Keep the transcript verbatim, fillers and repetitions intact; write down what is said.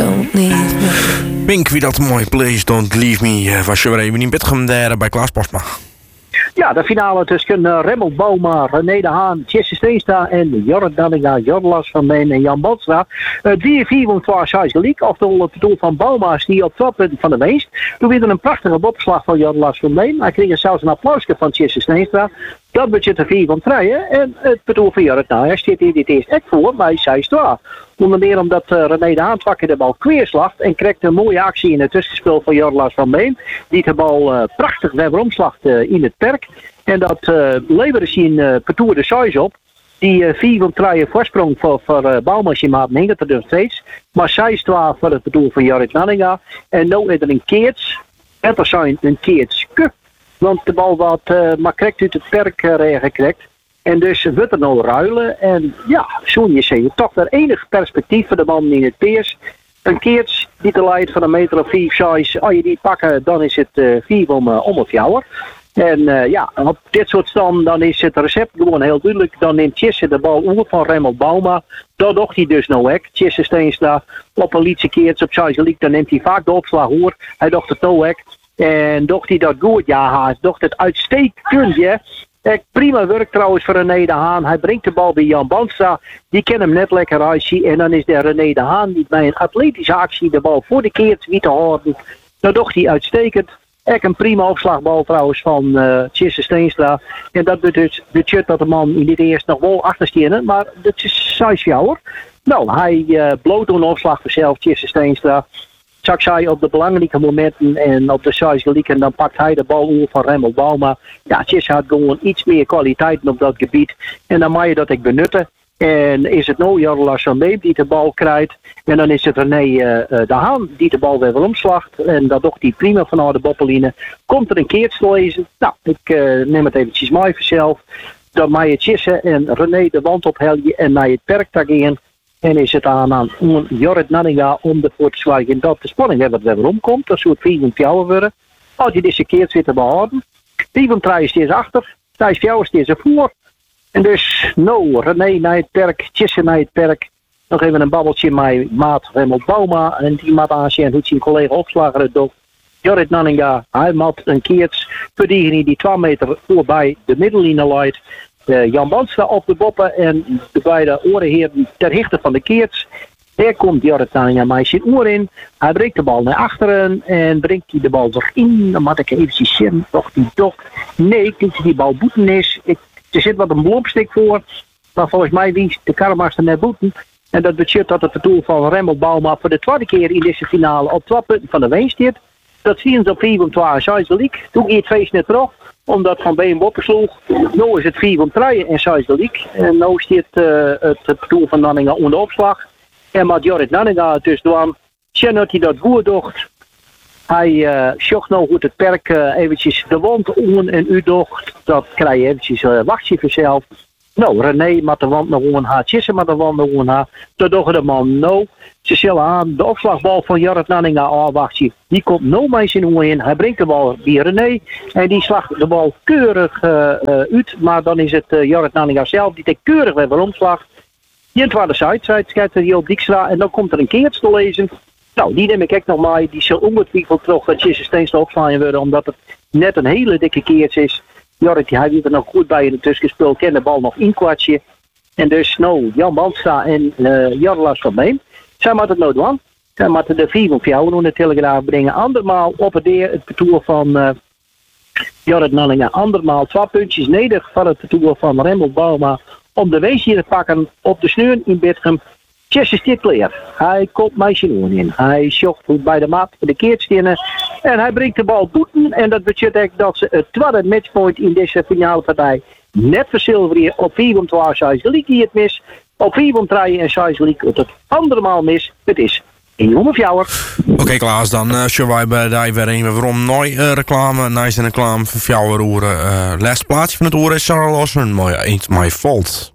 don't leave me. Pink, wie dat mooi Please Don't Leave Me was je weer even in Bedgem daar bij Klaas Postma. Ja, de finale tussen uh, Remmel Bouma, René de Haan, Jesse Steenstra en Jorrit Nanninga, Jorlas van Meen en Jan Banstra. drie vier van twee zes gelijk, oftewel het doel van Bouma is die op twee punten van de winst. Toen weer een prachtige bopslag van Jorlas van Meen. Hij kreeg zelfs een applausje van Jesse Steenstra. Dat budget er vier van treien en het bedoel van Jorrit Nanninga staat hier dit eerst echt voor bij zes twee. Onder meer omdat uh, René de Haan twakke de bal kweerslacht en kreeg een mooie actie in het tussenspel van Jorlas van Meen. Die de bal uh, prachtig weer omslacht uh, in het perk. En dat uh, leverde zien uh, Petoer de Sais op. Die uh, vier van treien voorsprong voor, voor uh, Bouwmachine hing er dus steeds. Maar zes twee voor het bedoel van Jorrit Nanninga. En nu is er een keerts. En er zijn een keerts cup. Want de bal wat uh, maar correct uit het perk uh, reagekrijgt. En dus wordt er nou ruilen. En ja, zo je ziet toch weer enig perspectief voor de man in het peers. Een keerts die te leidt van een meter of vier, zes. Als je die pakken, dan is het uh, vier om, uh, om of jouwer. En uh, ja, op dit soort stand dan is het recept gewoon heel duidelijk. Dan neemt Jesse de bal over van Remmel Bouma. Dat docht hij dus nou ook. Jesse Steenstra op een liedje keerts op zes gelijk. Dan neemt hij vaak de opslag hoor. Hij docht het ook. En docht hij dat goed? Ja, hij docht het uitstekend. Ja. Prima werk trouwens voor René de Haan. Hij brengt de bal bij Jan Banstra. Die kan hem net lekker uitzien. En dan is de René de Haan die bij een atletische actie de bal voor de keert wie te houden. Dat docht hij uitstekend. Echt een prima opslagbal trouwens van uh, Jesse Steenstra. En dat betekent dat de man in dit eerst nog wel achterstenen. Maar dat is zes jaar hoor. Nou, hij uh, bloot een opslag vanzelf, Jesse Steenstra. Zag zij op de belangrijke momenten en op de zes gelijken, dan pakt hij de bal over van Remmel Bouma. Ja, Jesse had gewoon iets meer kwaliteiten op dat gebied. En dan mag je dat ik benutten. En is het nou Jorlas van Meen die de bal krijgt. En dan is het René uh, de Haan die de bal weer omslacht. En dat doet hij prima vanuit de boppeline. Komt er een keertje te lezen. Nou, ik uh, neem het eventjes mee vanzelf. Dan mag je Jesse en René de wand ophelden en naar het perk in. En is het aan aan Jorrit Nanninga om ervoor te zwijgen dat de spanning weer wat weer omkomt. Dat soort vier van fjouwen worden. Als je deze keert zit te behouden. vier van drie is steeds achter. vijf fjouwen steeds ervoor. En dus, nou, René naar het perk, Jesse naar het perk. Nog even een babbeltje met maat Remmel Bouma. En die maat aanzien hoe zijn collega opslager het doet. Jorrit Nanninga, hij maakt een keerts. Voor diegene die twee meter voorbij de middelline leidt. Uh, Jan Banstra op de boppen en de beide orenheren ter hichte van de keerts. Daar komt Jorrit Nanninga met zijn oor in. Hij brengt de bal naar achteren en brengt hij de bal erin. Dan moet ik eventjes zien, toch die toch. Nee, ik denk dat die bal boeten is. Ik, er zit wat een blomstik voor. Maar volgens mij wies de karmaster naar boeten. En dat betekent dat het doel van Remmel Bouma voor de tweede keer in deze finale op twee punten van de winst zit. Dat zien ze op vier van twee zes gelijk. Toen ging het feest net terug. Omdat Van Been Boppen sloeg. Nu is het vier van drie en zes gelijk. En nu staat uh, het, het doel van Nanninga onder opslag. En met Jorrit Nanninga dus doen. Zien dat hij dat goed docht. Hij uh, zocht nou goed het perk uh, eventjes de wand om en u docht. Dat krijg je eventjes uh, wachtje vanzelf. Nou, René met de wand naar een haar, Jesse met de wand naar een haar. Dat docht de man nou. Ze zullen aan de opslagbal van Jorrit Nanninga afwachtje. Die komt nou mee zijn oor in. Hij brengt de bal bij René. En die slaagt de bal keurig uh, uh, uit. Maar dan is het uh, Jorrit Nanninga zelf die de keurig weer omslaagt. Die tweede side, kijkt er op Dijkstra. En dan komt er een keertje te lezen. Nou, die neem ik echt nog mee. Die zal ongetwijfeld toch dat Jesse Steenstra opslaan worden. Omdat het net een hele dikke keertje is. Jorrit, hij heeft er nog goed bij in het tussenspel. Ken de bal nog inkwartje. En dus, nou, Jan Banstra en uh, Jorlas van Meen. Zij moeten het nou doen. Zij moeten de vier van fjouwen in de Telegraaf brengen. Andermaal op het deur het parcours van uh, Jorrit Nanninga. Andermaal twee puntjes neder van het parcours van Remmel Bouma. Om de wees hier te pakken op de sneeuw in Bedgem. Jesse stiert klaar. Hij komt met zijn oor in. Hij zocht goed bij de maat voor de keertstinnen. En hij brengt de bal boeten. En dat betekent dat ze het tweede matchpoint in deze finale partij net verzilveren op vier van twee zes gelijk die het mis. Op vier van drie en zes gelijk het het andere maal mis. Het is een jonge fjouwer. Oké okay, Klaas, dan uh, zullen wij bij die weer een waarom nooit uh, reclame, nice reclame voor fjouwer oren. Uh, les plaats van het oor is Sarah Lawson, maar Ain't My Fault.